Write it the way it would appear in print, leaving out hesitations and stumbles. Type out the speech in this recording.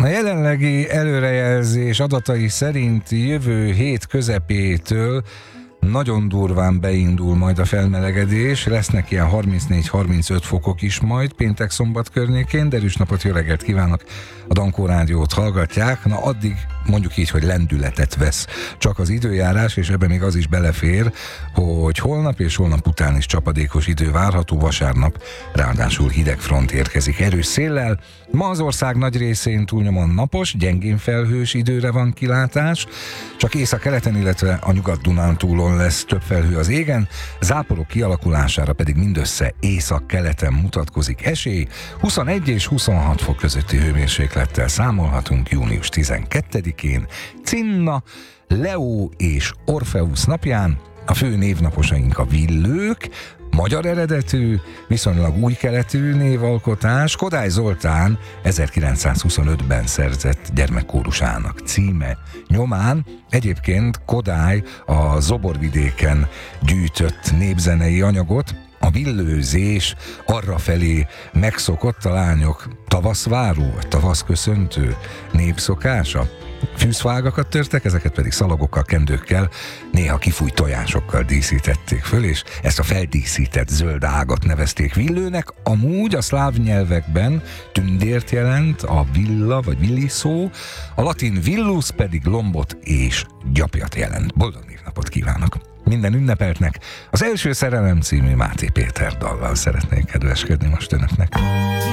A jelenlegi előrejelzés adatai szerint jövő hét közepétől nagyon durván beindul majd a felmelegedés, lesznek ilyen 34-35 fokok is majd péntek-szombat környékén. Derűs napot, jó reggelt kívánok! A Dankó Rádiót hallgatják. Na addig mondjuk így, hogy lendületet vesz csak az időjárás, és ebben még az is belefér, hogy holnap és holnap után is csapadékos idő várható, vasárnap ráadásul hideg front érkezik erős széllel. Ma az ország nagy részén túlnyomóan napos, gyengén felhős időre van kilátás, csak északkeleten, illetve a Nyugat-Dunántúlon lesz több felhő az égen, záporok kialakulására pedig mindössze északkeleten mutatkozik esély. 21 és 26 fok közötti hőmérséklettel számolhatunk június 12-én, Cinna, Leó és Orfeusz napján. A fő névnaposaink a Villők, magyar eredetű, viszonylag új keletű névalkotás. Kodály Zoltán 1925-ben szerzett gyermekkórusának címe nyomán. Egyébként Kodály a Zoborvidéken gyűjtött népzenei anyagot. A villőzés arrafelé megszokott, a lányok tavaszváró, tavaszköszöntő népszokása. Fűszfágakat törtek, ezeket pedig szalagokkal, kendőkkel, néha kifújt tojásokkal díszítették föl, és ezt a feldíszített zöld ágat nevezték villőnek. Amúgy a szláv nyelvekben tündért jelent a villa vagy villi szó, a latin villus pedig lombot és gyapjat jelent. Boldog névnapot kívánok! Minden ünnepeltnek az Első szerelem című Máté Péter dallal szeretnék kedveskedni most önöknek.